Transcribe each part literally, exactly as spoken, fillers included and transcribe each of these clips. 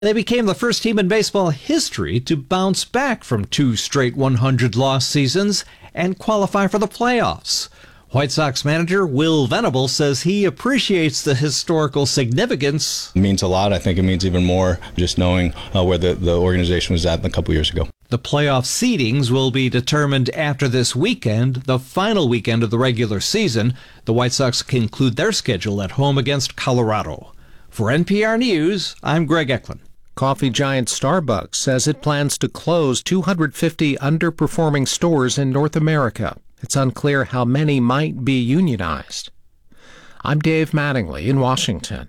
They became the first team in baseball history to bounce back from two straight one hundred loss seasons and qualify for the playoffs. White Sox manager Will Venable says he appreciates the historical significance. It means a lot. I think it means even more just knowing uh, where the, the organization was at a couple years ago. The playoff seedings will be determined after this weekend, the final weekend of the regular season. The White Sox conclude their schedule at home against Colorado. For N P R News, I'm Greg Eklund. Coffee giant Starbucks says it plans to close two hundred fifty underperforming stores in North America. It's unclear how many might be unionized. I'm Dave Mattingly in Washington.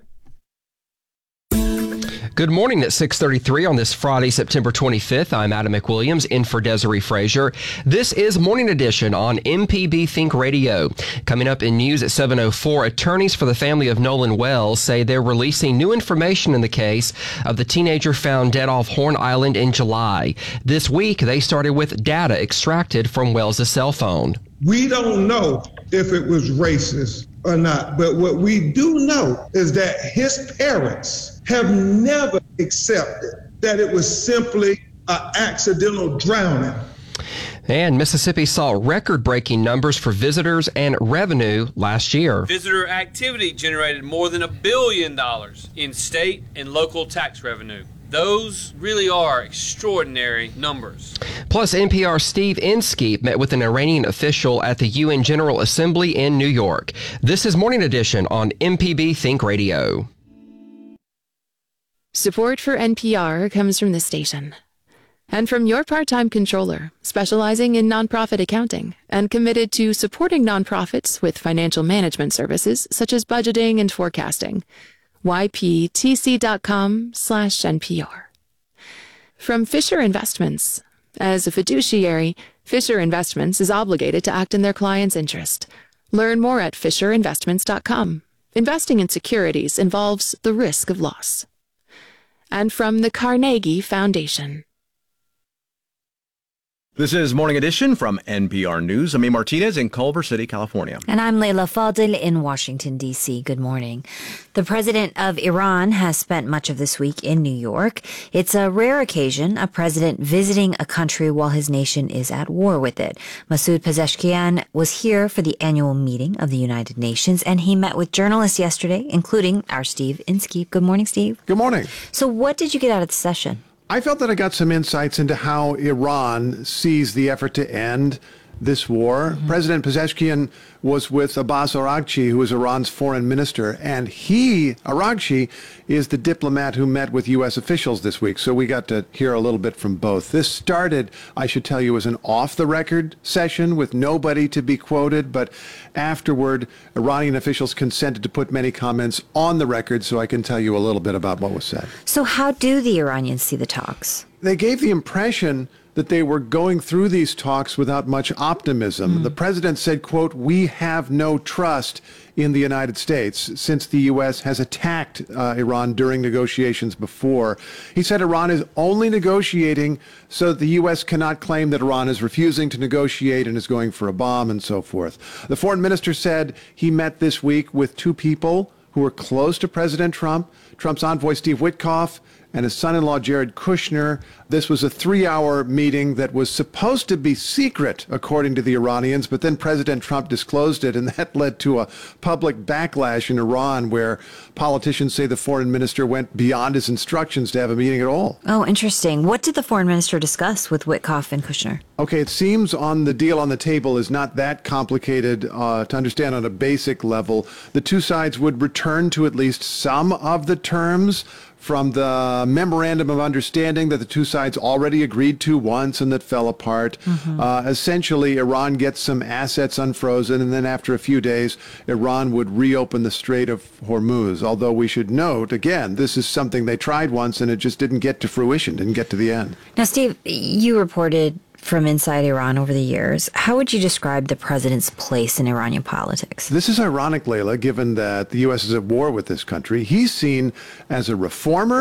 Good morning at six thirty-three on this Friday, September twenty-fifth. I'm Adam McWilliams in for Desiree Frazier. This is Morning Edition on M P B Think Radio. Coming up in news at seven oh four, attorneys for the family of Nolan Wells say they're releasing new information in the case of the teenager found dead off Horn Island in July. This week, they started with data extracted from Wells' cell phone. We don't know if it was racist or not, but what we do know is that his parents have never accepted that it was simply an accidental drowning. And Mississippi saw record-breaking numbers for visitors and revenue last year. Visitor activity generated more than a billion dollars in state and local tax revenue. Those really are extraordinary numbers. Plus, N P R's Steve Inskeep met with an Iranian official at the U N General Assembly in New York. This is Morning Edition on M P B Think Radio. Support for N P R comes from this station and from your part-time controller, specializing in nonprofit accounting and committed to supporting nonprofits with financial management services such as budgeting and forecasting. Y P T C dot com slash N P R. From Fisher Investments. As a fiduciary, Fisher Investments is obligated to act in their client's interest. Learn more at Fisher Investments dot com. Investing in securities involves the risk of loss. And from the Carnegie Foundation. This is Morning Edition from N P R News. I'm A. Martinez in Culver City, California. And I'm Leila Fadel in Washington, D C. Good morning. The president of Iran has spent much of this week in New York. It's a rare occasion, a president visiting a country while his nation is at war with it. Masoud Pezeshkian was here for the annual meeting of the United Nations, and he met with journalists yesterday, including our Steve Inskeep. Good morning, Steve. Good morning. So what did you get out of the session? I felt that I got some insights into how Iran sees the effort to end this war. Mm-hmm. President Pezeshkian was with Abbas Araghchi, who is Iran's foreign minister, and he, Araghchi, is the diplomat who met with U S officials this week. So we got to hear a little bit from both. This started, I should tell you, as an off-the-record session with nobody to be quoted, but afterward, Iranian officials consented to put many comments on the record, so I can tell you a little bit about what was said. So how do the Iranians see the talks? They gave the impression that they were going through these talks without much optimism. Mm. The president said, quote, "We have no trust in the United States," since the U S has attacked uh, Iran during negotiations before. He said Iran is only negotiating so that the U S cannot claim that Iran is refusing to negotiate and is going for a bomb and so forth. The foreign minister said he met this week with two people who were close to President Trump, Trump's envoy Steve Witkoff and his son-in-law Jared Kushner. This was a three-hour meeting that was supposed to be secret, according to the Iranians, but then President Trump disclosed it, and that led to a public backlash in Iran, where politicians say the foreign minister went beyond his instructions to have a meeting at all. Oh, interesting. What did the foreign minister discuss with Witkoff and Kushner? Okay, it seems on the deal on the table is not that complicated uh, to understand on a basic level. The two sides would return to at least some of the terms from the memorandum of understanding that the two sides already agreed to once and that fell apart. Mm-hmm. Uh, essentially, Iran gets some assets unfrozen, and then after a few days, Iran would reopen the Strait of Hormuz. Although we should note, again, this is something they tried once and it just didn't get to fruition, didn't get to the end. Now, Steve, you reported from inside Iran over the years. How would you describe the president's place in Iranian politics? This is ironic, Leila, given that the U S is at war with this country. He's seen as a reformer,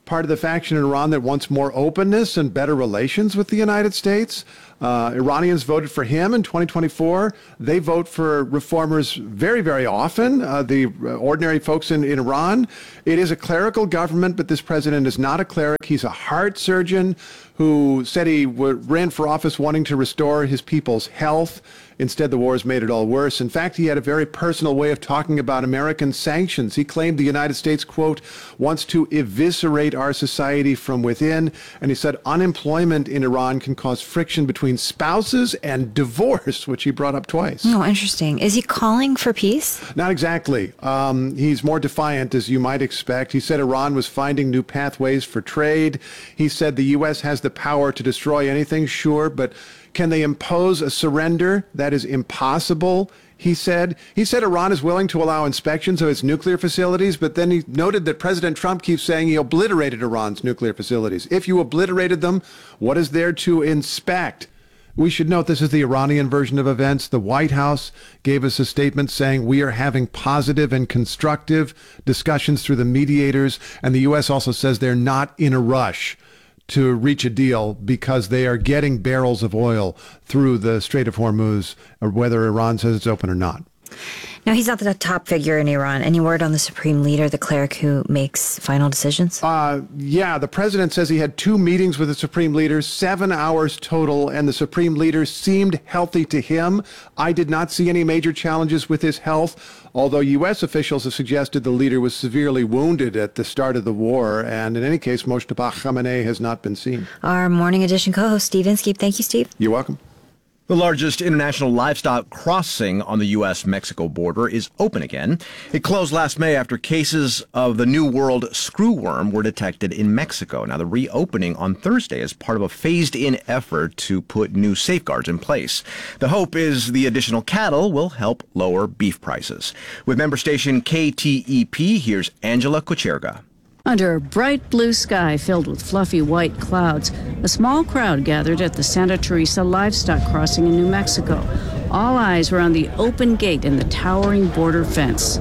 part of the faction in Iran that wants more openness and better relations with the United States. Uh, Iranians voted for him in twenty twenty-four. They vote for reformers very, very often, uh, the ordinary folks in, in Iran. It is a clerical government, but this president is not a cleric. He's a heart surgeon who said he w- ran for office wanting to restore his people's health. Instead, the war has made it all worse. In fact, he had a very personal way of talking about American sanctions. He claimed the United States, quote, wants to eviscerate our society from within. And he said unemployment in Iran can cause friction between spouses and divorce, which he brought up twice. Oh, interesting. Is he calling for peace? Not exactly. Um, he's more defiant, as you might expect. He said Iran was finding new pathways for trade. He said the U S has the power to destroy anything, sure, but can they impose a surrender? That is impossible, he said. He said Iran is willing to allow inspections of its nuclear facilities, but then he noted that President Trump keeps saying he obliterated Iran's nuclear facilities. If you obliterated them, what is there to inspect? We should note this is the Iranian version of events. The White House gave us a statement saying we are having positive and constructive discussions through the mediators, and the U S also says they're not in a rush to reach a deal because they are getting barrels of oil through the Strait of Hormuz, or whether Iran says it's open or not. Now, he's not the top figure in Iran. Any word on the supreme leader, the cleric who makes final decisions? Uh, yeah, the president says he had two meetings with the supreme leader, seven hours total, and the supreme leader seemed healthy to him. I did not see any major challenges with his health, although U S officials have suggested the leader was severely wounded at the start of the war. And in any case, Mojtaba Khamenei has not been seen. Our Morning Edition co-host, Steve Inskeep. Thank you, Steve. You're welcome. The largest international livestock crossing on the U S Mexico border is open again. It closed last May after cases of the New World screwworm were detected in Mexico. Now, the reopening on Thursday is part of a phased-in effort to put new safeguards in place. The hope is the additional cattle will help lower beef prices. With member station K T E P, here's Angela Kucherga. Under a bright blue sky filled with fluffy white clouds, a small crowd gathered at the Santa Teresa livestock crossing in New Mexico. All eyes were on the open gate and the towering border fence.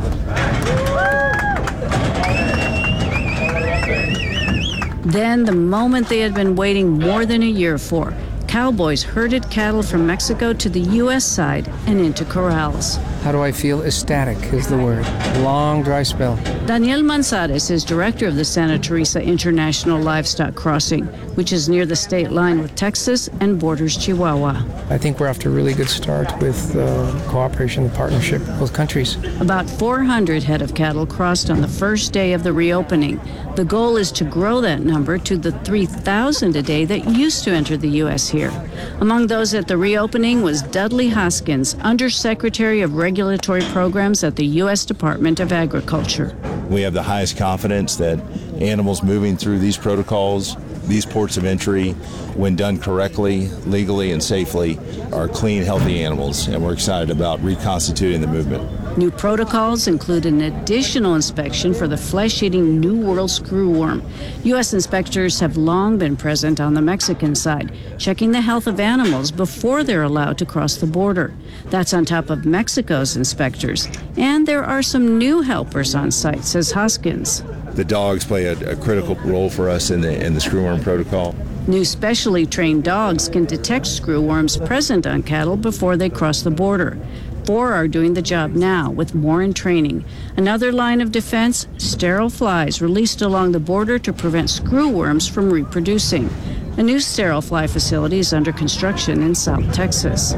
Then, the moment they had been waiting more than a year for, cowboys herded cattle from Mexico to the U S side and into corrals. How do I feel? Ecstatic is the word. Long, dry spell. Daniel Manzares is director of the Santa Teresa International Livestock Crossing, which is near the state line with Texas and borders Chihuahua. I think we're off to a really good start with uh, cooperation and partnership with both countries. About four hundred head of cattle crossed on the first day of the reopening. The goal is to grow that number to the three thousand a day that used to enter the U S here. Among those at the reopening was Dudley Hoskins, Undersecretary of Regulatory Programs at the U S Department of Agriculture. We have the highest confidence that animals moving through these protocols, these ports of entry, when done correctly, legally, and safely, are clean, healthy animals, and we're excited about reconstituting the movement. New protocols include an additional inspection for the flesh-eating New World screwworm. U S inspectors have long been present on the Mexican side, checking the health of animals before they're allowed to cross the border. That's on top of Mexico's inspectors. And there are some new helpers on site, says Hoskins. The dogs play a, a critical role for us in the in the screwworm protocol. New specially trained dogs can detect screwworms present on cattle before they cross the border. Four are doing the job now, with more in training. Another line of defense, sterile flies released along the border to prevent screwworms from reproducing. A new sterile fly facility is under construction in South Texas.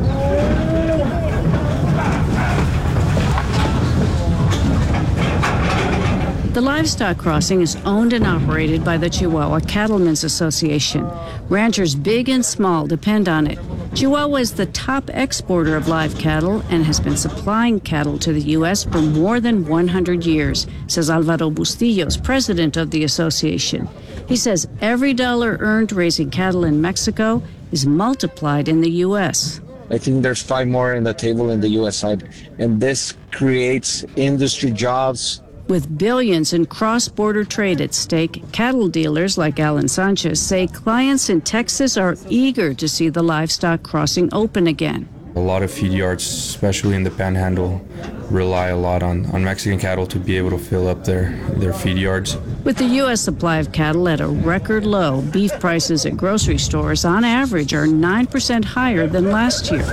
The livestock crossing is owned and operated by the Chihuahua Cattlemen's Association. Ranchers big and small depend on it. Chihuahua is the top exporter of live cattle and has been supplying cattle to the U S for more than one hundred years, says Alvaro Bustillos, president of the association. He says every dollar earned raising cattle in Mexico is multiplied in the U S. I think there's five more in the table in the U S side, and this creates industry jobs. With billions in cross-border trade at stake, cattle dealers like Alan Sanchez say clients in Texas are eager to see the livestock crossing open again. A lot of feed yards, especially in the Panhandle, rely a lot on, on Mexican cattle to be able to fill up their, their feed yards. With the U S supply of cattle at a record low, beef prices at grocery stores on average are nine percent higher than last year.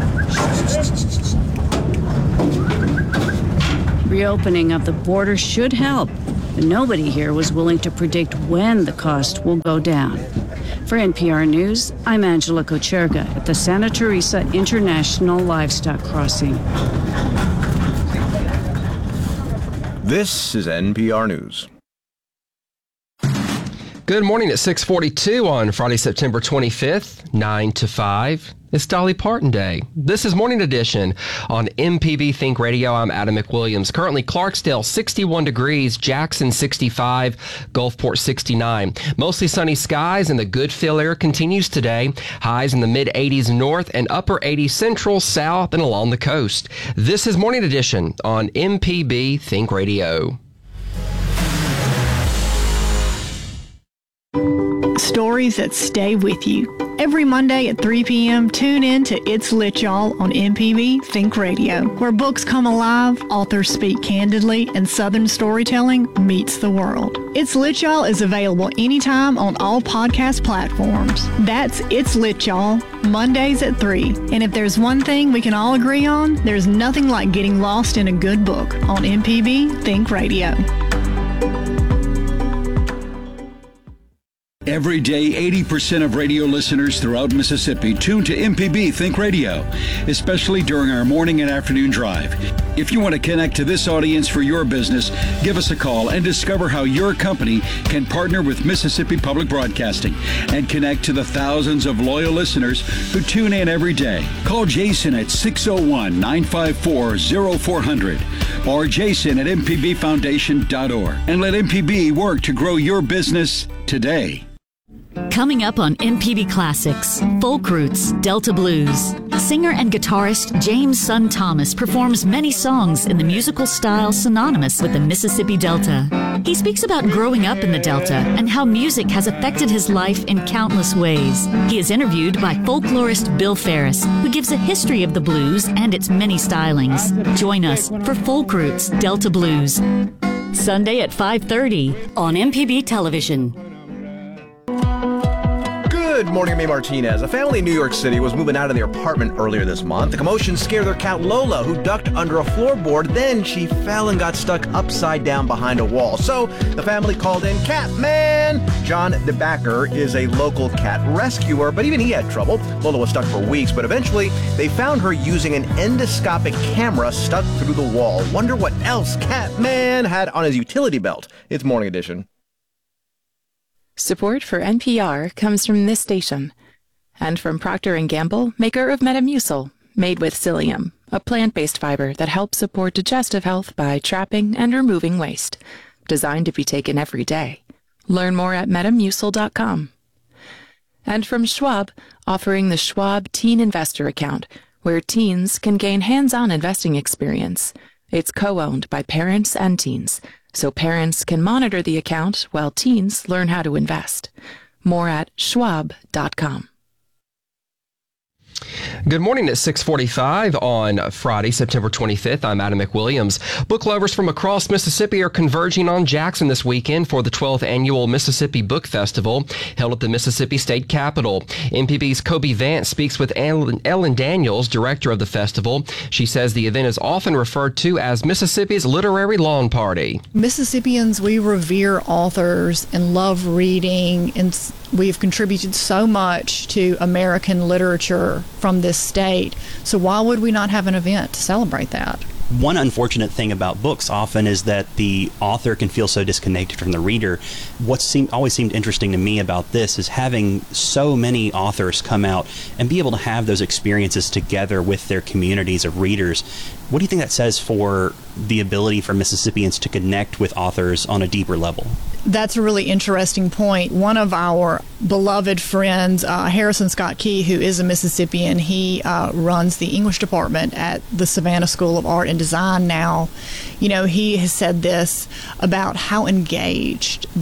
Reopening of the border should help, but nobody here was willing to predict when the cost will go down. For N P R News, I'm Angela Kocherga at the Santa Teresa International Livestock Crossing. This is N P R News. Good morning at six forty-two on Friday, September twenty-fifth, nine to five. It's Dolly Parton Day. This is Morning Edition on M P B Think Radio. I'm Adam McWilliams. Currently Clarksdale sixty-one degrees, Jackson sixty-five, Gulfport sixty-nine. Mostly sunny skies and the good feel air continues today. Highs in the mid eighties north and upper eighties central, south, and along the coast. This is Morning Edition on M P B Think Radio. Stories that stay with you. Every Monday at three p.m., tune in to It's Lit Y'all on M P B Think Radio, where books come alive, authors speak candidly, and Southern storytelling meets the world. It's Lit Y'all is available anytime on all podcast platforms. That's It's Lit Y'all, Mondays at three. And if there's one thing we can all agree on, there's nothing like getting lost in a good book on M P B Think Radio. Every day, eighty percent of radio listeners throughout Mississippi tune to M P B Think Radio, especially during our morning and afternoon drive. If you want to connect to this audience for your business, give us a call and discover how your company can partner with Mississippi Public Broadcasting and connect to the thousands of loyal listeners who tune in every day. Call Jason at six oh one, nine five four, oh four hundred or jason at m p b foundation dot org and let M P B work to grow your business today. Coming up on M P B Classics, Folk Roots, Delta Blues. Singer and guitarist James Son Thomas performs many songs in the musical style synonymous with the Mississippi Delta. He speaks about growing up in the Delta and how music has affected his life in countless ways. He is interviewed by folklorist Bill Ferris, who gives a history of the blues and its many stylings. Join us for Folk Roots, Delta Blues. Sunday at five thirty on M P B Television. Good morning, May Martinez. A family in New York City was moving out of their apartment earlier this month. The commotion scared their cat Lola, who ducked under a floorboard. Then she fell and got stuck upside down behind a wall. So the family called in Catman. John DeBacker is a local cat rescuer, but even he had trouble. Lola was stuck for weeks, but eventually they found her using an endoscopic camera stuck through the wall. Wonder what else Catman had on his utility belt. It's Morning Edition. Support for N P R comes from this station and from Procter and Gamble, maker of Metamucil, made with psyllium, a plant-based fiber that helps support digestive health by trapping and removing waste. Designed to be taken every day. Learn more at metamucil dot com. And from Schwab, offering the Schwab Teen Investor Account, where teens can gain hands-on investing experience. It's co-owned by parents and teens, so parents can monitor the account while teens learn how to invest. More at schwab dot com. Good morning at six forty-five on Friday, September twenty-fifth. I'm Adam McWilliams. Book lovers from across Mississippi are converging on Jackson this weekend for the twelfth Annual Mississippi Book Festival held at the Mississippi State Capitol. M P B's Kobe Vance speaks with Ellen, Ellen Daniels, director of the festival. She says the event is often referred to as Mississippi's literary lawn party. Mississippians, we revere authors and love reading, and we've contributed so much to American literature from this state. So why would we not have an event to celebrate that? One unfortunate thing about books often is that the author can feel so disconnected from the reader. What seemed, always seemed interesting to me about this is having so many authors come out and be able to have those experiences together with their communities of readers. What do you think that says for the ability for Mississippians to connect with authors on a deeper level? That's a really interesting point. One of our beloved friends, uh, Harrison Scott Key, who is a Mississippian, he uh, runs the English department at the Savannah School of Art and Design now. You know, he has said this about how engaged the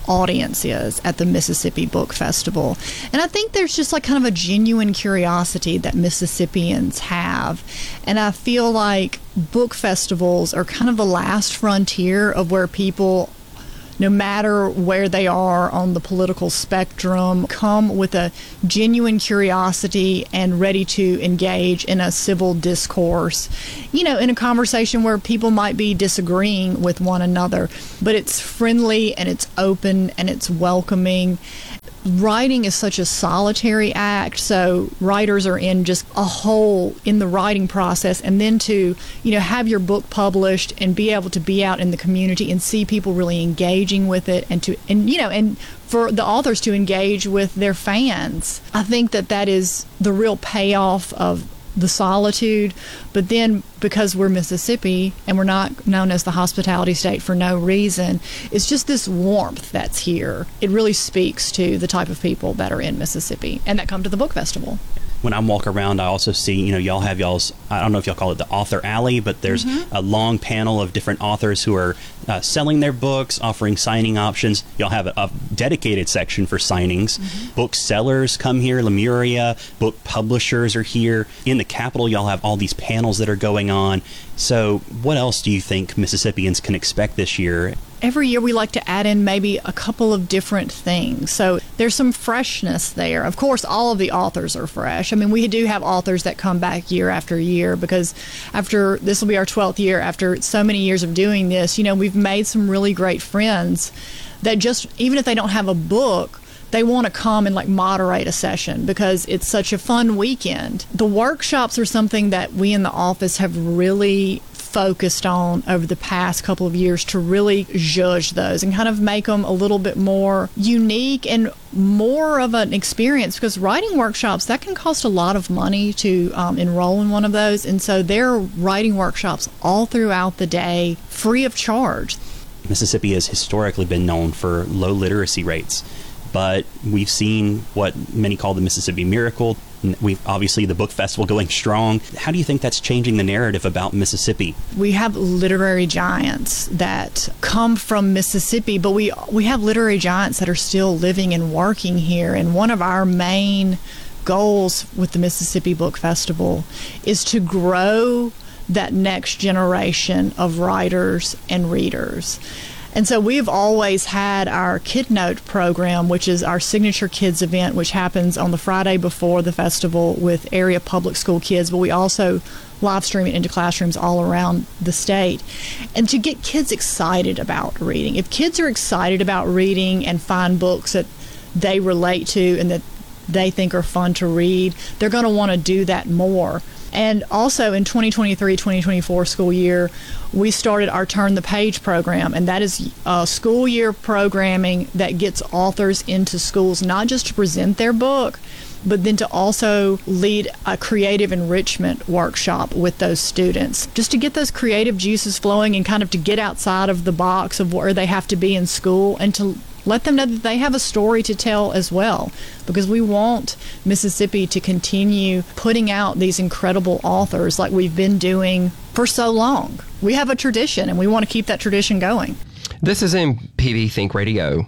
audience is at the Mississippi Book Festival. And I think there's just like kind of a genuine curiosity that Mississippians have. And I feel like book festivals are kind of the last frontier of where people, no matter where they are on the political spectrum, come with a genuine curiosity and ready to engage in a civil discourse, you know, in a conversation where people might be disagreeing with one another, but it's friendly and it's open and it's welcoming. Writing is such a solitary act, so writers are in just a hole in the writing process, and then to, you know, have your book published and be able to be out in the community and see people really engaging with it, and to, and you know, and for the authors to engage with their fans. I think that that is the real payoff of the solitude. But then, because we're Mississippi and we're not known as the hospitality state for no reason, it's just this warmth that's here. It really speaks to the type of people that are in Mississippi and that come to the book festival. When I walk around, I also see, you know, y'all have y'all's, I don't know if y'all call it the author alley, but there's mm-hmm. a long panel of different authors who are uh, selling their books, offering signing options. Y'all have a, a dedicated section for signings. Mm-hmm. Booksellers come here, Lemuria, book publishers are here. In the Capitol, y'all have all these panels that are going on. So what else do you think Mississippians can expect this year? Every year we like to add in maybe a couple of different things. So there's some freshness there. Of course, all of the authors are fresh. I mean, we do have authors that come back year after year, because after this will be our twelfth year, after so many years of doing this, you know, we've made some really great friends that just, even if they don't have a book, they want to come and like moderate a session because it's such a fun weekend. The workshops are something that we in the office have really focused on over the past couple of years to really judge those and kind of make them a little bit more unique and more of an experience, because writing workshops, that can cost a lot of money to um, enroll in one of those. And so there are writing workshops all throughout the day, free of charge. Mississippi has historically been known for low literacy rates, but we've seen what many call the Mississippi Miracle. We've obviously the book festival going strong. How do you think that's changing the narrative about Mississippi? We have literary giants that come from Mississippi, but we we have literary giants that are still living and working here. And one of our main goals with the Mississippi Book Festival is to grow that next generation of writers and readers. And so we've always had our Kid Note program, which is our signature kids event, which happens on the Friday before the festival with area public school kids, but we also live stream it into classrooms all around the state. And to get kids excited about reading. If kids are excited about reading and find books that they relate to and that they think are fun to read, they're going to want to do that more. And also in twenty twenty-three twenty twenty-four school year, we started our Turn the Page program, and that is a school year programming that gets authors into schools, not just to present their book, but then to also lead a creative enrichment workshop with those students, just to get those creative juices flowing and kind of to get outside of the box of where they have to be in school, and to let them know that they have a story to tell as well, because we want Mississippi to continue putting out these incredible authors like we've been doing for so long. We have a tradition, and we want to keep that tradition going. This is M P B Think Radio.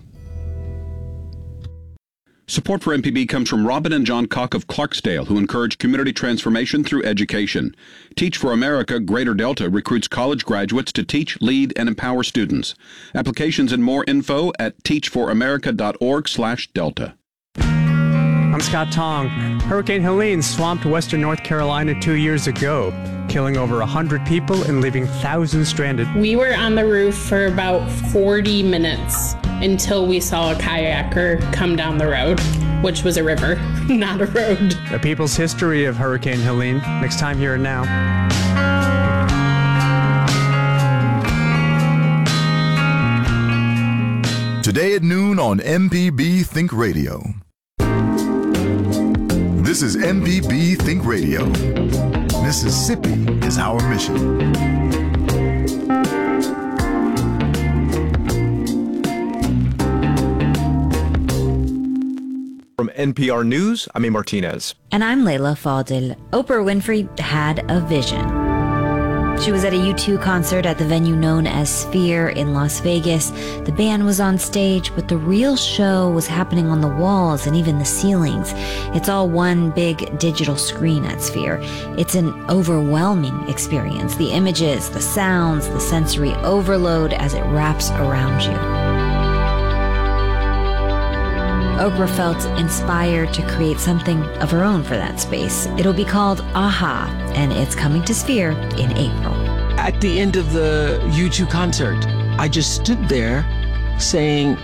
Support for M P B comes from Robin and John Cock of Clarksdale, who encourage community transformation through education. Teach for America Greater Delta recruits college graduates to teach, lead, and empower students. Applications and more info at teach for america dot org slash delta. I'm Scott Tong. Hurricane Helene swamped western North Carolina two years ago, killing over one hundred people and leaving thousands stranded. We were on the roof for about forty minutes until we saw a kayaker come down the road, which was a river, not a road. The people's history of Hurricane Helene, next time Here and Now. Today at noon on M P B Think Radio. This is M P B Think Radio. Mississippi is our mission. From N P R News, I'm A. Martinez. And I'm Layla Fadil. Oprah Winfrey had a vision. She was at a U two concert at the venue known as Sphere in Las Vegas. The band was on stage, but the real show was happening on the walls and even the ceilings. It's all one big digital screen at Sphere. It's an overwhelming experience. The images, the sounds, the sensory overload as it wraps around you. Oprah felt inspired to create something of her own for that space. It'll be called A-ha, and it's coming to Sphere in April. At the end of the U two concert, I just stood there saying,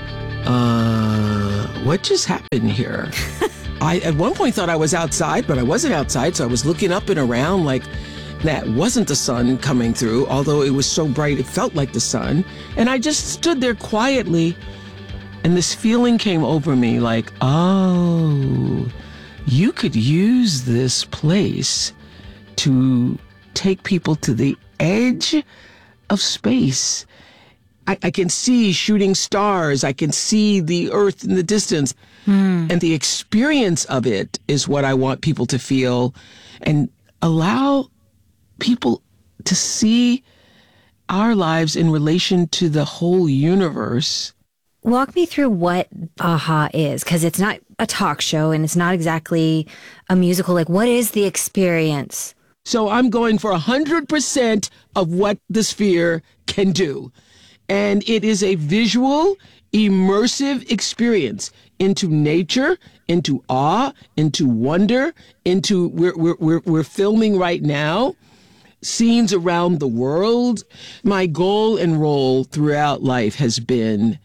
uh, what just happened here? I at one point thought I was outside, but I wasn't outside, so I was looking up and around like that wasn't the sun coming through, although it was so bright it felt like the sun. And I just stood there quietly, and this feeling came over me like, oh, you could use this place to take people to the edge of space. I, I can see shooting stars. I can see the Earth in the distance. Mm. And the experience of it is what I want people to feel, and allow people to see our lives in relation to the whole universe. Walk me through what A-ha is, because it's not a talk show and it's not exactly a musical. Like, what is the experience? So I'm going for one hundred percent of what the Sphere can do. And it is a visual, immersive experience into nature, into awe, into wonder, into, we're, we're, we're, we're filming right now scenes around the world. My goal and role throughout life has been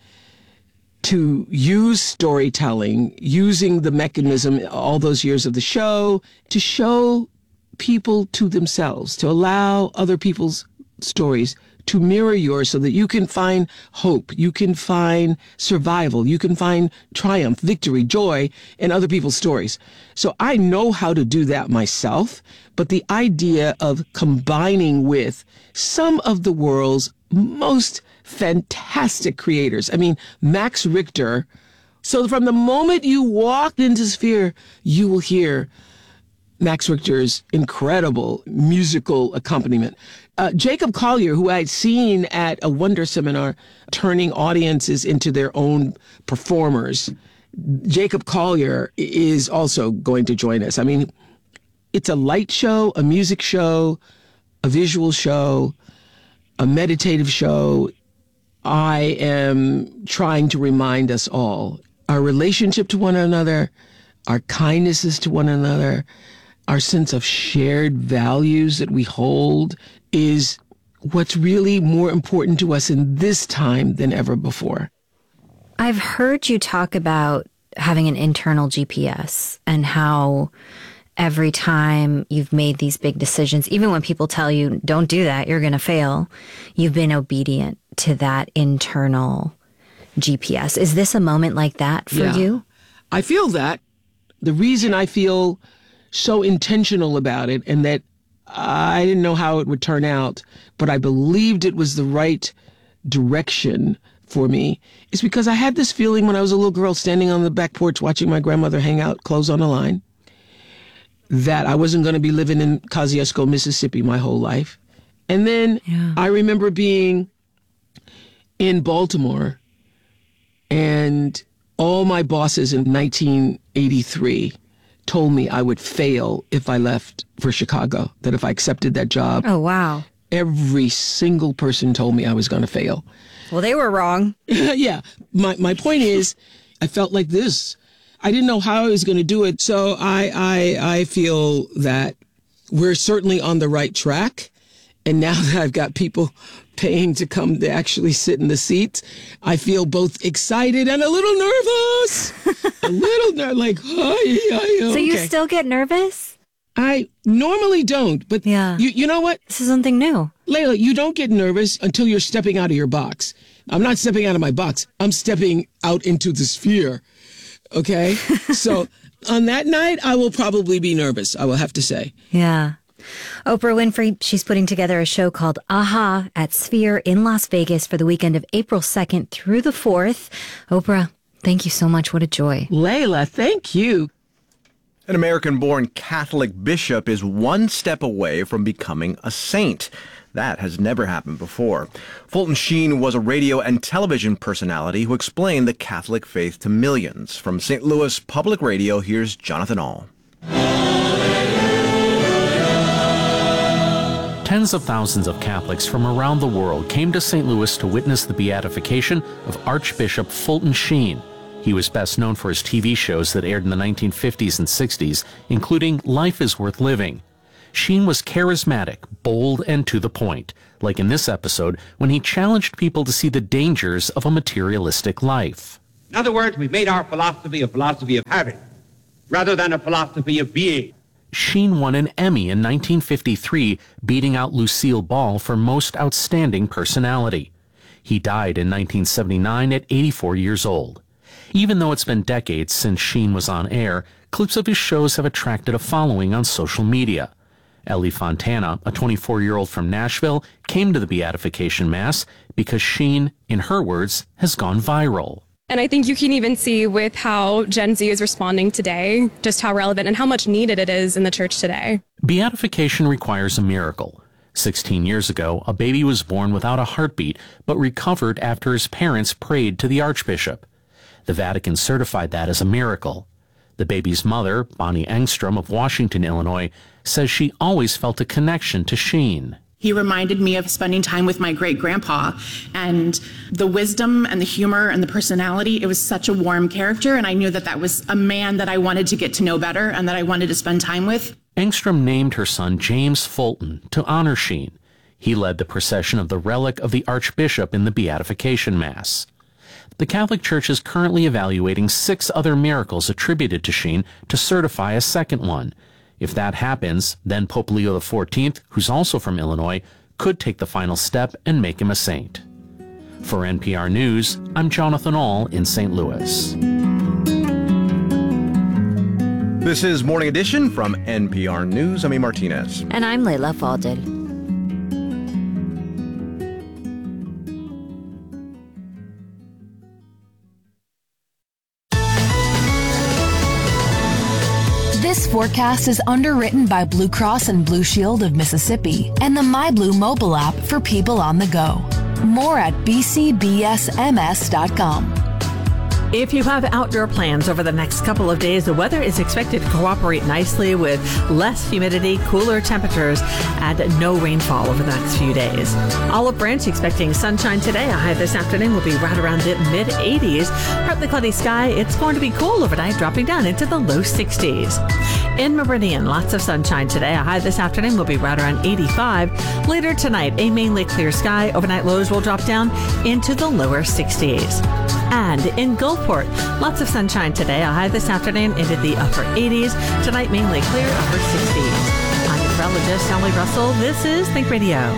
to use storytelling, using the mechanism, all those years of the show, to show people to themselves, to allow other people's stories to mirror yours so that you can find hope, you can find survival, you can find triumph, victory, joy in other people's stories. So I know how to do that myself, but the idea of combining with some of the world's most fantastic creators. I mean, Max Richter. So from the moment you walk into Sphere, you will hear Max Richter's incredible musical accompaniment. Uh, Jacob Collier, who I'd seen at a Wonder seminar, turning audiences into their own performers. Jacob Collier is also going to join us. I mean, it's a light show, a music show, a visual show, a meditative show. I am trying to remind us all, our relationship to one another, our kindnesses to one another, our sense of shared values that we hold is what's really more important to us in this time than ever before. I've heard you talk about having an internal G P S and how every time you've made these big decisions, even when people tell you, don't do that, you're going to fail, you've been obedient to that internal G P S. Is this a moment like that for yeah, you? I feel that. The reason I feel so intentional about it, and that I didn't know how it would turn out, but I believed it was the right direction for me, is because I had this feeling when I was a little girl standing on the back porch watching my grandmother hang out clothes on a line, that I wasn't going to be living in Kosciuszko, Mississippi my whole life. And then yeah. I remember being in Baltimore, and all my bosses in nineteen eighty-three told me I would fail if I left for Chicago, that if I accepted that job. Oh, wow. Every single person told me I was going to fail. Well, they were wrong. Yeah. My my point is, I felt like this. I didn't know how I was going to do it. So I, I, I feel that we're certainly on the right track. And now that I've got people paying to come to actually sit in the seats, I feel both excited and a little nervous. a little nervous, like, hi, hi, okay. So you still get nervous? I normally don't, but yeah. you, you know what? This is something new. Layla, you don't get nervous until you're stepping out of your box. I'm not stepping out of my box. I'm stepping out into the Sphere. Okay? So on that night, I will probably be nervous, I will have to say. Yeah. Oprah Winfrey, she's putting together a show called A-ha at Sphere in Las Vegas for the weekend of April second through the fourth. Oprah, thank you so much. What a joy. Layla, thank you. An American-born Catholic bishop is one step away from becoming a saint. That has never happened before. Fulton Sheen was a radio and television personality who explained the Catholic faith to millions. From Saint Louis Public Radio, here's Jonathan Ahl. Tens of thousands of Catholics from around the world came to Saint Louis to witness the beatification of Archbishop Fulton Sheen. He was best known for his T V shows that aired in the nineteen fifties and sixties, including Life is Worth Living. Sheen was charismatic, bold, and to the point, like in this episode when he challenged people to see the dangers of a materialistic life. In other words, we've made our philosophy a philosophy of having, rather than a philosophy of being. Sheen won an Emmy in nineteen fifty-three, beating out Lucille Ball for Most Outstanding Personality. He died in nineteen seventy-nine at eighty-four years old. Even though it's been decades since Sheen was on air, clips of his shows have attracted a following on social media. Ellie Fontana, a twenty-four-year-old from Nashville, came to the beatification mass because Sheen, in her words, has gone viral. And I think you can even see with how Gen Z is responding today, just how relevant and how much needed it is in the church today. Beatification requires a miracle. Sixteen years ago, a baby was born without a heartbeat, but recovered after his parents prayed to the Archbishop. The Vatican certified that as a miracle. The baby's mother, Bonnie Engstrom of Washington, Illinois, says she always felt a connection to Sheen. He reminded me of spending time with my great-grandpa, and the wisdom and the humor and the personality, it was such a warm character, and I knew that that was a man that I wanted to get to know better and that I wanted to spend time with. Engstrom named her son James Fulton to honor Sheen. He led the procession of the relic of the Archbishop in the Beatification Mass. The Catholic Church is currently evaluating six other miracles attributed to Sheen to certify a second one. If that happens, then Pope Leo the fourteenth, who's also from Illinois, could take the final step and make him a saint. For N P R News, I'm Jonathan Ahl in Saint Louis. This is Morning Edition from N P R News. I'm E. Martinez. And I'm Layla Falded. This forecast is underwritten by Blue Cross and Blue Shield of Mississippi and the MyBlue mobile app for people on the go. More at b c b s m s dot com. If you have outdoor plans over the next couple of days, the weather is expected to cooperate nicely with less humidity, cooler temperatures, and no rainfall over the next few days. Olive Branch expecting sunshine today. A high this afternoon will be right around the mid eighties. Partly cloudy sky. It's going to be cool overnight, dropping down into the low sixties. In Meridian, lots of sunshine today. A high this afternoon will be right around eighty-five. Later tonight, a mainly clear sky. Overnight lows will drop down into the lower sixties. And in Gulfport, lots of sunshine today. A high this afternoon into the upper eighties. Tonight, mainly clear, upper sixties. I'm meteorologist Sally Russell. This is Think Radio.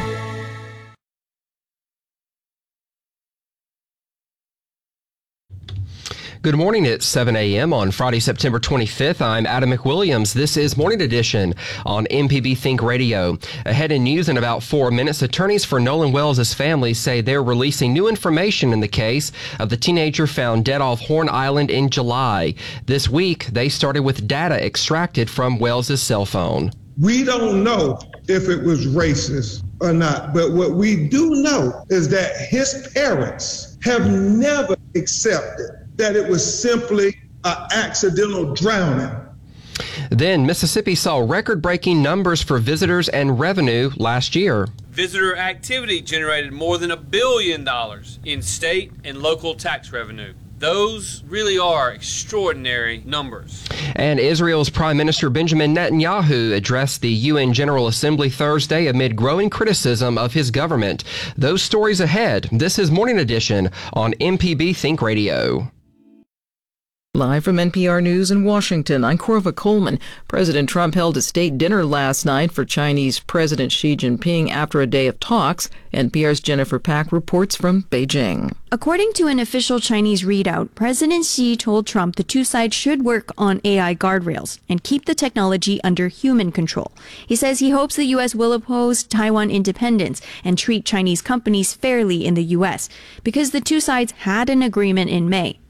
Good morning. It's seven a.m. on Friday, September twenty-fifth. I'm Adam McWilliams. This is Morning Edition on M P B Think Radio. Ahead in news in about four minutes, attorneys for Nolan Wells' family say they're releasing new information in the case of the teenager found dead off Horn Island in July. This week, they started with data extracted from Wells' cell phone. We don't know if it was racist or not, but what we do know is that his parents have never accepted that it was simply an accidental drowning. Then Mississippi saw record-breaking numbers for visitors and revenue last year. Visitor activity generated more than a billion dollars in state and local tax revenue. Those really are extraordinary numbers. And Israel's Prime Minister Benjamin Netanyahu addressed the U N General Assembly Thursday amid growing criticism of his government. Those stories ahead. This is Morning Edition on M P B Think Radio. Live from N P R News in Washington, I'm Corva Coleman. President Trump held a state dinner last night for Chinese President Xi Jinping after a day of talks. N P R's Jennifer Pack reports from Beijing. According to an official Chinese readout, President Xi told Trump the two sides should work on A I guardrails and keep the technology under human control. He says he hopes the U S will oppose Taiwan independence and treat Chinese companies fairly in the U S because the two sides had an agreement in May.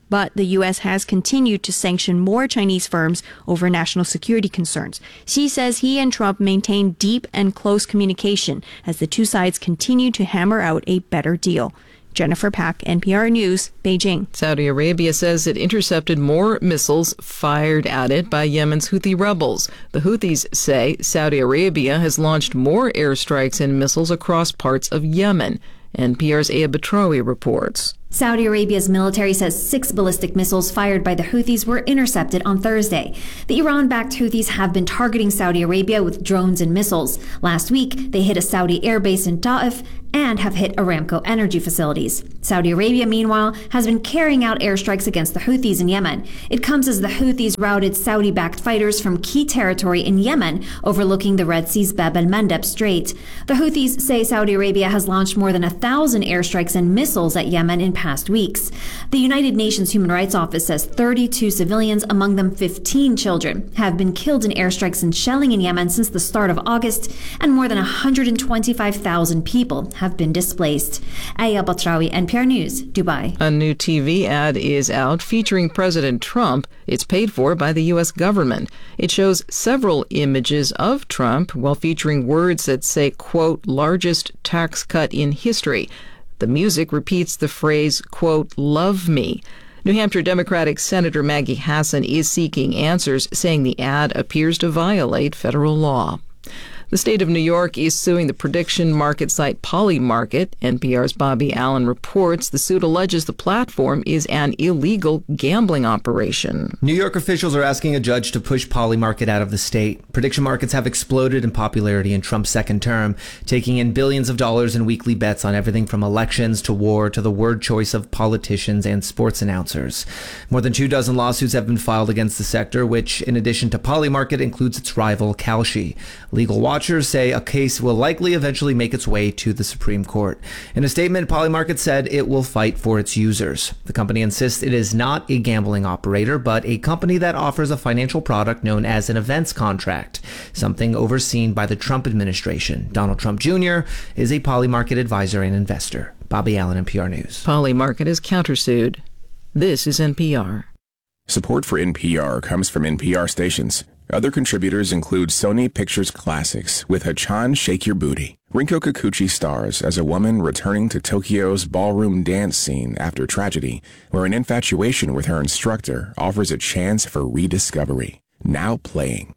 But the U S has continued to sanction more Chinese firms over national security concerns. Xi says he and Trump maintain deep and close communication as the two sides continue to hammer out a better deal. Jennifer Pack, N P R News, Beijing. Saudi Arabia says it intercepted more missiles fired at it by Yemen's Houthi rebels. The Houthis say Saudi Arabia has launched more airstrikes and missiles across parts of Yemen. N P R's Aya Batrawi reports. Saudi Arabia's military says six ballistic missiles fired by the Houthis were intercepted on Thursday. The Iran-backed Houthis have been targeting Saudi Arabia with drones and missiles. Last week, they hit a Saudi airbase in Ta'if and have hit Aramco energy facilities. Saudi Arabia, meanwhile, has been carrying out airstrikes against the Houthis in Yemen. It comes as the Houthis routed Saudi-backed fighters from key territory in Yemen, overlooking the Red Sea's Bab el-Mandeb Strait. The Houthis say Saudi Arabia has launched more than a thousand airstrikes and missiles at Yemen in past weeks. The United Nations Human Rights Office says thirty-two civilians, among them fifteen children, have been killed in airstrikes and shelling in Yemen since the start of August, and more than one hundred twenty-five thousand people have been displaced. Aya Batrawi, N P R News, Dubai. A new T V ad is out featuring President Trump. It's paid for by the U S government. It shows several images of Trump while featuring words that say, quote, largest tax cut in history. The music repeats the phrase, quote, love me. New Hampshire Democratic Senator Maggie Hassan is seeking answers, saying the ad appears to violate federal law. The state of New York is suing the prediction market site Polymarket. N P R's Bobby Allen reports the suit alleges the platform is an illegal gambling operation. New York officials are asking a judge to push Polymarket out of the state. Prediction markets have exploded in popularity in Trump's second term, taking in billions of dollars in weekly bets on everything from elections to war to the word choice of politicians and sports announcers. More than two dozen lawsuits have been filed against the sector, which, in addition to Polymarket, includes its rival Kalshi. Legal Watchers say a case will likely eventually make its way to the Supreme Court. In a statement, Polymarket said it will fight for its users. The company insists it is not a gambling operator, but a company that offers a financial product known as an events contract, something overseen by the Trump administration. Donald Trump Junior is a Polymarket advisor and investor. Bobby Allen, N P R News. Polymarket is countersued. This is N P R. Support for N P R comes from N P R stations. Other contributors include Sony Pictures Classics with Hachan Shake Your Booty. Rinko Kikuchi stars as a woman returning to Tokyo's ballroom dance scene after tragedy, where an infatuation with her instructor offers a chance for rediscovery. Now playing.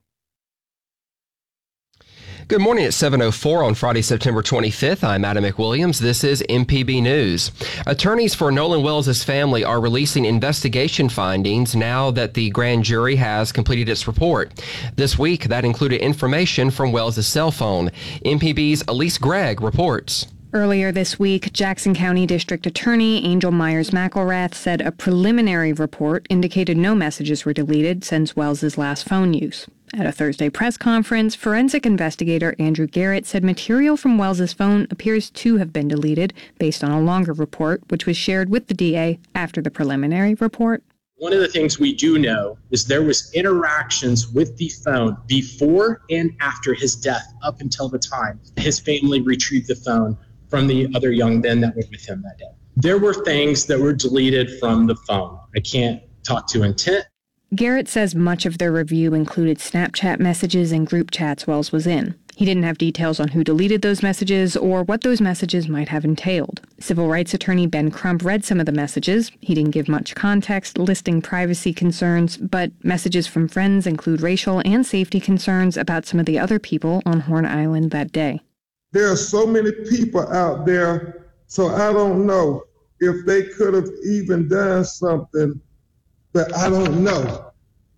Good morning at seven oh four on Friday, September twenty-fifth. I'm Adam McWilliams. This is M P B News. Attorneys for Nolan Wells' family are releasing investigation findings now that the grand jury has completed its report. This week, that included information from Wells' cell phone. M P B's Elise Gregg reports. Earlier this week, Jackson County District Attorney Angel Myers-McElrath said a preliminary report indicated no messages were deleted since Wells' last phone use. At a Thursday press conference, forensic investigator Andrew Garrett said material from Wells' phone appears to have been deleted based on a longer report, which was shared with the D A after the preliminary report. One of the things we do know is there was interactions with the phone before and after his death, up until the time his family retrieved the phone from the other young men that were with him that day. There were things that were deleted from the phone. I can't talk to intent. Garrett says much of their review included Snapchat messages and group chats Wells was in. He didn't have details on who deleted those messages or what those messages might have entailed. Civil rights attorney Ben Crump read some of the messages. He didn't give much context, listing privacy concerns, but messages from friends include racial and safety concerns about some of the other people on Horn Island that day. There are so many people out there, so I don't know if they could have even done something, but I don't know.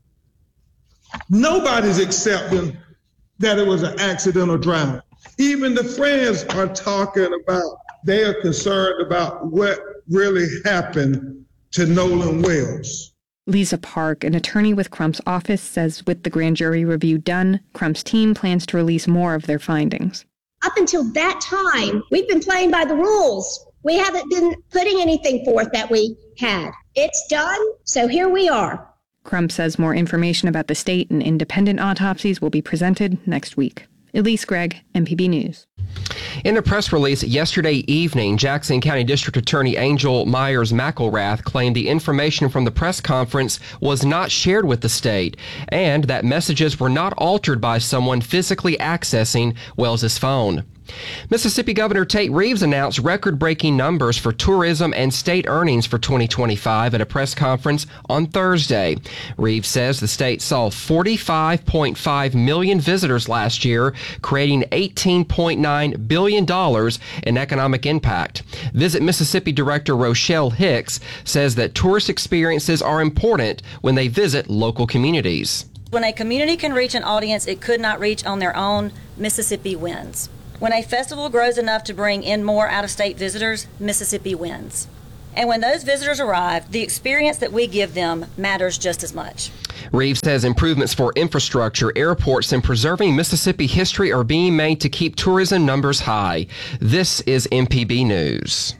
Nobody's accepting that it was an accidental drowning. Even the friends are talking about, they are concerned about what really happened to Nolan Wells. Lisa Park, an attorney with Crump's office, says with the grand jury review done, Crump's team plans to release more of their findings. Up until that time, we've been playing by the rules. We haven't been putting anything forth that we had. It's done, so here we are. Crump says more information about the state and independent autopsies will be presented next week. Elise Gregg, M P B News. In a press release yesterday evening, Jackson County District Attorney Angel Myers McElrath claimed the information from the press conference was not shared with the state and that messages were not altered by someone physically accessing Wells's phone. Mississippi Governor Tate Reeves announced record-breaking numbers for tourism and state earnings for twenty twenty-five at a press conference on Thursday. Reeves says the state saw forty-five point five million visitors last year, creating eighteen point nine billion dollars in economic impact. Visit Mississippi Director Rochelle Hicks says that tourist experiences are important when they visit local communities. When a community can reach an audience it could not reach on their own, Mississippi wins. When a festival grows enough to bring in more out-of-state visitors, Mississippi wins. And when those visitors arrive, the experience that we give them matters just as much. Reeves says improvements for infrastructure, airports, and preserving Mississippi history are being made to keep tourism numbers high. This is M P B News.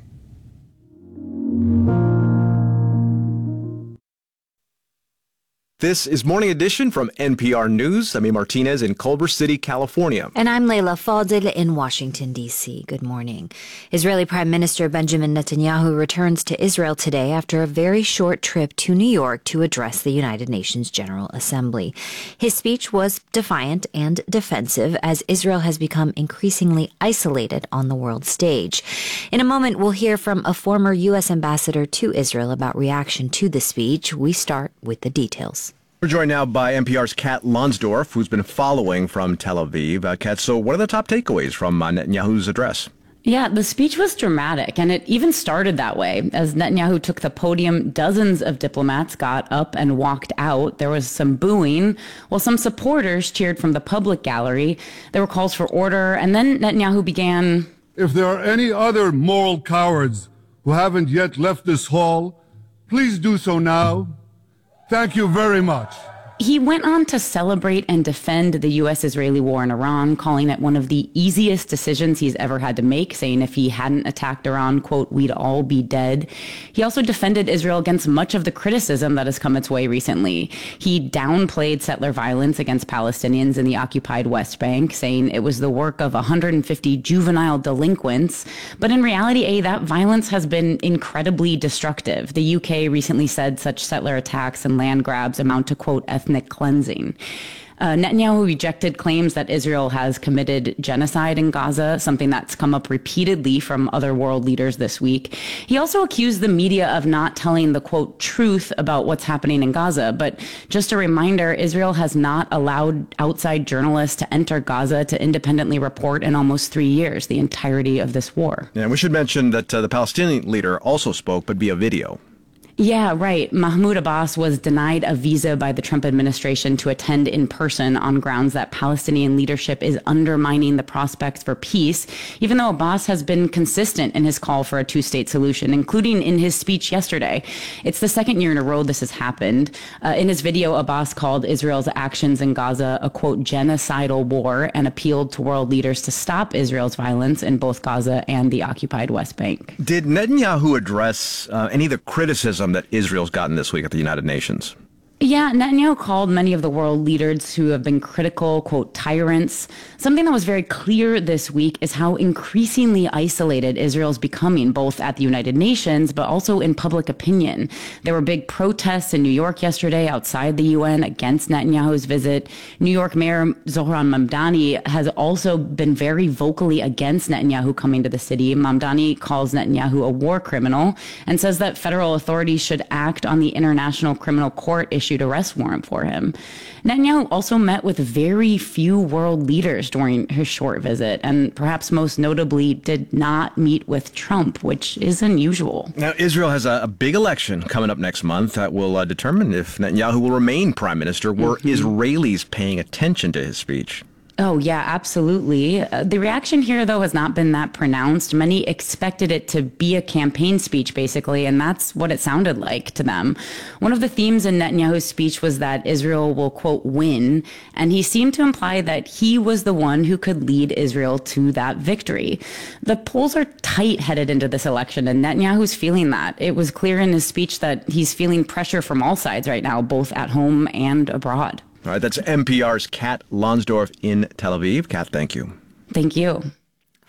This is Morning Edition from N P R News. I'm A. Martinez in Culver City, California. And I'm Leila Fadel in Washington, D C. Good morning. Israeli Prime Minister Benjamin Netanyahu returns to Israel today after a very short trip to New York to address the United Nations General Assembly. His speech was defiant and defensive as Israel has become increasingly isolated on the world stage. In a moment, we'll hear from a former U S ambassador to Israel about reaction to the speech. We start with the details. We're joined now by N P R's Kat Lonsdorf, who's been following from Tel Aviv. Uh, Kat, so what are the top takeaways from uh, Netanyahu's address? Yeah, the speech was dramatic, and it even started that way. As Netanyahu took the podium, dozens of diplomats got up and walked out. There was some booing, while some supporters cheered from the public gallery. There were calls for order, and then Netanyahu began... If there are any other moral cowards who haven't yet left this hall, please do so now. Thank you very much. He went on to celebrate and defend the U S-Israeli war in Iran, calling it one of the easiest decisions he's ever had to make, saying if he hadn't attacked Iran, quote, we'd all be dead. He also defended Israel against much of the criticism that has come its way recently. He downplayed settler violence against Palestinians in the occupied West Bank, saying it was the work of one hundred fifty juvenile delinquents. But in reality, A, that violence has been incredibly destructive. The U K recently said such settler attacks and land grabs amount to, quote, ethnic cleansing. Uh, Netanyahu rejected claims that Israel has committed genocide in Gaza, something that's come up repeatedly from other world leaders this week. He also accused the media of not telling the, quote, truth about what's happening in Gaza. But just a reminder, Israel has not allowed outside journalists to enter Gaza to independently report in almost three years, the entirety of this war. Yeah, we should mention that uh, the Palestinian leader also spoke, but via video. Yeah, right. Mahmoud Abbas was denied a visa by the Trump administration to attend in person on grounds that Palestinian leadership is undermining the prospects for peace, even though Abbas has been consistent in his call for a two-state solution, including in his speech yesterday. It's the second year in a row this has happened. Uh, in his video, Abbas called Israel's actions in Gaza a, quote, genocidal war and appealed to world leaders to stop Israel's violence in both Gaza and the occupied West Bank. Did Netanyahu address uh, any of the criticism that Israel's gotten this week at the United Nations? Yeah, Netanyahu called many of the world leaders who have been critical, quote, tyrants. Something that was very clear this week is how increasingly isolated Israel's becoming, both at the United Nations, but also in public opinion. There were big protests in New York yesterday outside the U N against Netanyahu's visit. New York Mayor Zohran Mamdani has also been very vocally against Netanyahu coming to the city. Mamdani calls Netanyahu a war criminal and says that federal authorities should act on the International Criminal Court issue arrest warrant for him. Netanyahu also met with very few world leaders during his short visit, and perhaps most notably did not meet with Trump, which is unusual. Now, Israel has a, a big election coming up next month that will uh, determine if Netanyahu will remain prime minister. Were mm-hmm. Israelis paying attention to his speech? Oh, yeah, absolutely. Uh, the reaction here, though, has not been that pronounced. Many expected it to be a campaign speech, basically, and that's what it sounded like to them. One of the themes in Netanyahu's speech was that Israel will, quote, win, and he seemed to imply that he was the one who could lead Israel to that victory. The polls are tight headed into this election, and Netanyahu's feeling that. It was clear in his speech that he's feeling pressure from all sides right now, both at home and abroad. All right, that's N P R's Kat Lonsdorf in Tel Aviv. Kat, thank you. Thank you.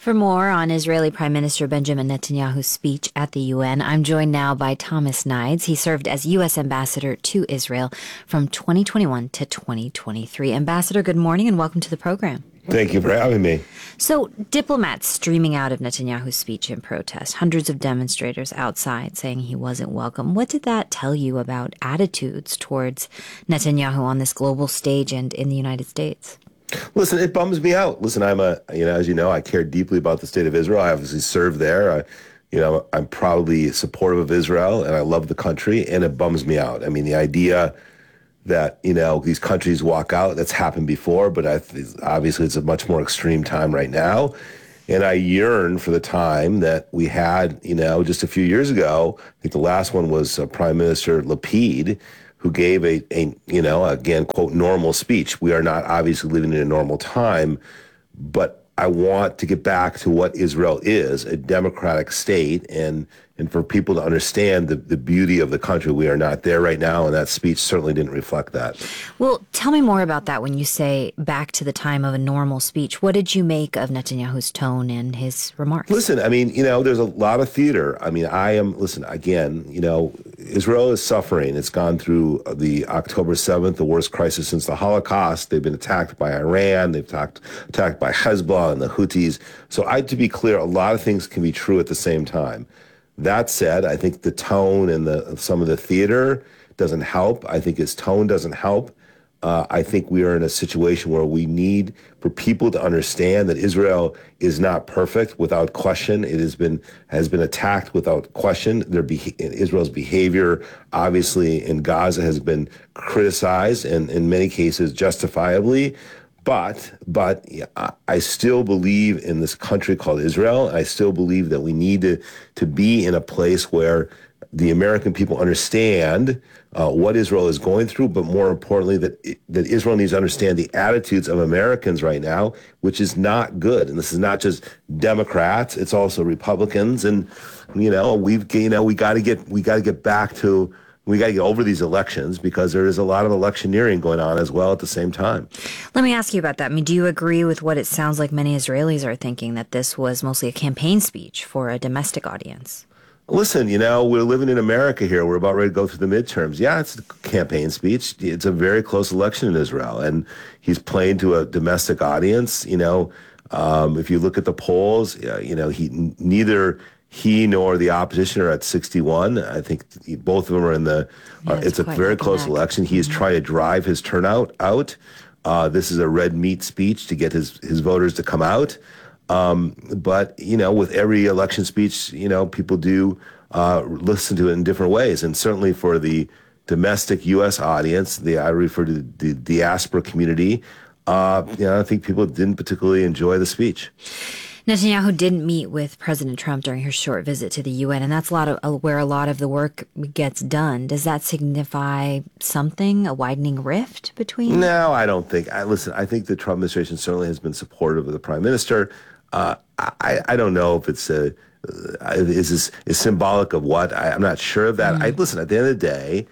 For more on Israeli Prime Minister Benjamin Netanyahu's speech at the U N, I'm joined now by Thomas Nides. He served as U S ambassador to Israel from twenty twenty-one to twenty twenty-three. Ambassador, good morning and welcome to the program. Thank you for having me. So, diplomats streaming out of Netanyahu's speech in protest, hundreds of demonstrators outside saying he wasn't welcome. What did that tell you about attitudes towards Netanyahu on this global stage and in the United States? Listen, it bums me out. Listen, I'm a, you know, as you know, I care deeply about the state of Israel. I obviously served there. I, you know, I'm probably supportive of Israel and I love the country, and it bums me out. I mean, the idea that, you know, these countries walk out, that's happened before, but I, obviously it's a much more extreme time right now. And I yearn for the time that we had, you know, just a few years ago. I think the last one was uh, Prime Minister Lapid, who gave a, a, you know, again, quote, normal speech. We are not obviously living in a normal time, but I want to get back to what Israel is, a democratic state, and and for people to understand the, the beauty of the country. We are not there right now, and that speech certainly didn't reflect that. Well, tell me more about that when you say back to the time of a normal speech. What did you make of Netanyahu's tone and his remarks? Listen, I mean, you know, there's a lot of theater. I mean, I am, listen, again, you know, Israel is suffering. It's gone through the October seventh, the worst crisis since the Holocaust. They've been attacked by Iran. They've attacked, attacked by Hezbollah and the Houthis. So I, to be clear, a lot of things can be true at the same time. That said, I think the tone and the some of the theater doesn't help. I think his tone doesn't help. Uh, I think we are in a situation where we need for people to understand that Israel is not perfect without question. It has been has been attacked without question. Their be- Israel's behavior, obviously, in Gaza has been criticized, and in many cases justifiably. But but I still believe in this country called Israel. I still believe that we need to, to be in a place where the American people understand uh, what Israel is going through, but more importantly, that that Israel needs to understand the attitudes of Americans right now, which is not good. And this is not just Democrats; it's also Republicans. And you know, we've you know we got to get we got to get back to. We got to get over these elections because there is a lot of electioneering going on as well at the same time. Let me ask you about that. I mean, do you agree with what it sounds like many Israelis are thinking, that this was mostly a campaign speech for a domestic audience? Listen, you know, we're living in America here. We're about ready to go through the midterms. Yeah, it's a campaign speech. It's a very close election in Israel, and he's playing to a domestic audience. You know, um, if you look at the polls, uh, you know, he neither... He nor the opposition are at sixty-one. I think both of them are in the, yeah, uh, it's a very close election. He is mm-hmm. trying to drive his turnout out. Uh, this is a red meat speech to get his, his voters to come out. Um, but, you know, with every election speech, you know, people do uh, listen to it in different ways. And certainly for the domestic U S audience, the I refer to the diaspora community, uh, you know, I think people didn't particularly enjoy the speech. Netanyahu didn't meet with President Trump during his short visit to the U N, and that's a lot of uh, where a lot of the work gets done. Does that signify something, a widening rift between? No, I don't think. I, listen, I think the Trump administration certainly has been supportive of the prime minister. Uh, I, I don't know if it's a uh, is this is symbolic of what. I, I'm not sure of that. Mm. I listen. At the end of the day,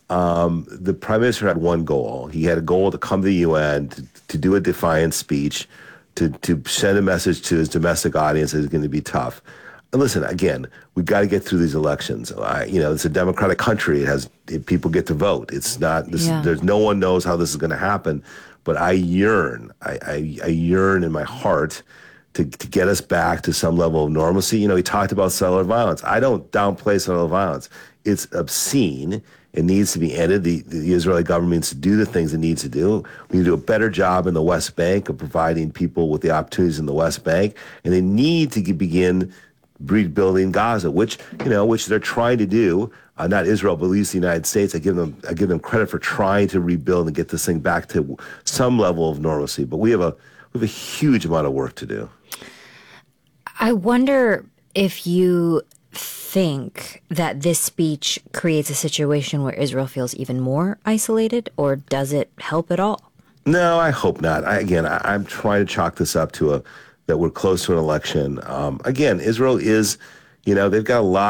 um, the prime minister had one goal. He had a goal to come to the U N to, to do a defiant speech. To, to send a message to his domestic audience that is going to be tough. And listen, again, we've got to get through these elections. I, you know, it's a democratic country. It has it, people get to vote. It's not. This, yeah. There's no one knows how this is going to happen. But I yearn. I, I, I yearn in my heart to, to get us back to some level of normalcy. You know, he talked about cellular violence. I don't downplay cellular violence. It's obscene. It needs to be ended. The, the Israeli government needs to do the things it needs to do. We need to do a better job in the West Bank of providing people with the opportunities in the West Bank. And they need to begin rebuilding Gaza, which, you know, which they're trying to do. Uh, not Israel, but at least the United States. I give them, I give them credit for trying to rebuild and get this thing back to some level of normalcy. But we have a, we have a huge amount of work to do. I wonder if you think that this speech creates a situation where Israel feels even more isolated, or does it help at all? No, I hope not. I, again, I, I'm trying to chalk this up to a that we're close to an election. Um, again, Israel is, you know, they've got a lot of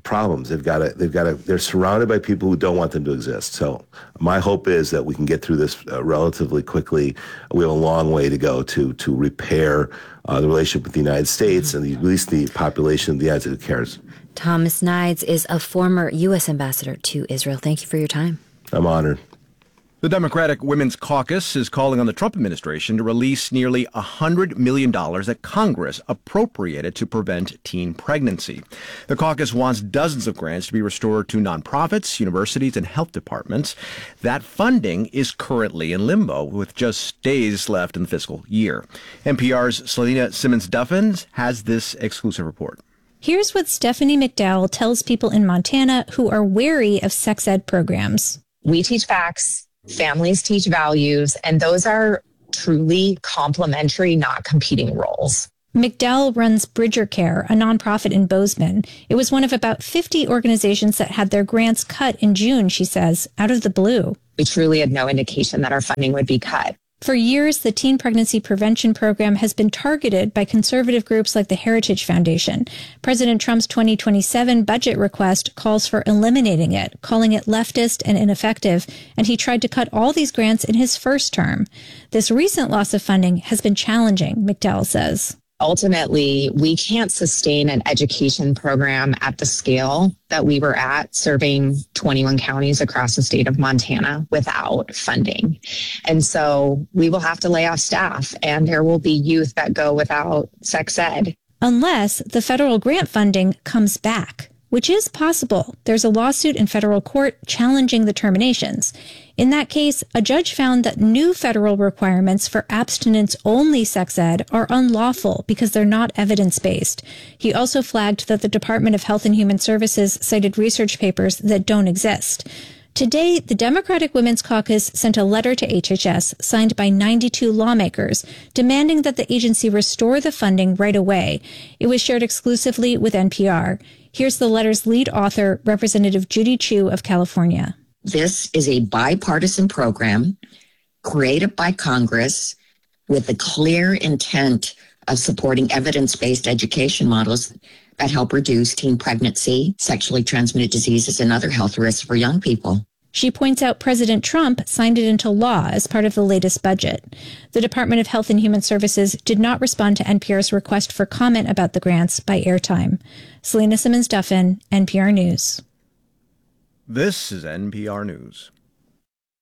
problems. They've got to, they've got to, they're surrounded by people who don't want them to exist. So my hope is that we can get through this uh, relatively quickly. We have a long way to go to to repair uh, the relationship with the United States and the, at least the population of the United States who cares. Thomas Nides is a former U S ambassador to Israel. Thank you for your time. I'm honored. The Democratic Women's Caucus is calling on the Trump administration to release nearly one hundred million dollars that Congress appropriated to prevent teen pregnancy. The caucus wants dozens of grants to be restored to nonprofits, universities, and health departments. That funding is currently in limbo, with just days left in the fiscal year. N P R's Selena Simmons-Duffin has this exclusive report. Here's what Stephanie McDowell tells people in Montana who are wary of sex ed programs. We teach facts. Families teach values, and those are truly complementary, not competing roles. McDowell runs Bridger Care, a nonprofit in Bozeman. It was one of about fifty organizations that had their grants cut in June, she says, out of the blue. We truly had no indication that our funding would be cut. For years, the teen pregnancy prevention program has been targeted by conservative groups like the Heritage Foundation. President Trump's twenty twenty-seven budget request calls for eliminating it, calling it leftist and ineffective, and he tried to cut all these grants in his first term. This recent loss of funding has been challenging, McDowell says. Ultimately, we can't sustain an education program at the scale that we were at, serving twenty-one counties across the state of Montana, without funding. And so we will have to lay off staff, and there will be youth that go without sex ed. Unless the federal grant funding comes back, which is possible. There's a lawsuit in federal court challenging the terminations. In that case, a judge found that new federal requirements for abstinence-only sex ed are unlawful because they're not evidence-based. He also flagged that the Department of Health and Human Services cited research papers that don't exist. Today, the Democratic Women's Caucus sent a letter to H H S signed by ninety-two lawmakers demanding that the agency restore the funding right away. It was shared exclusively with N P R. Here's the letter's lead author, Representative Judy Chu of California. This is a bipartisan program created by Congress with the clear intent of supporting evidence-based education models that help reduce teen pregnancy, sexually transmitted diseases, and other health risks for young people. She points out President Trump signed it into law as part of the latest budget. The Department of Health and Human Services did not respond to N P R's request for comment about the grants by airtime. Selena Simmons-Duffin, N P R News. This is N P R News.